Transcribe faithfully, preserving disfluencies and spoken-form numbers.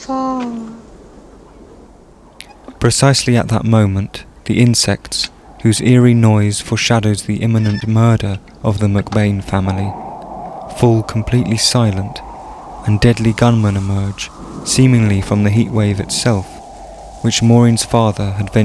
far. Precisely at that moment, the insects, whose eerie noise foreshadows the imminent murder of the McBain family, fall completely silent, and deadly gunmen emerge, seemingly from the heatwave itself, which Maureen's father had ventured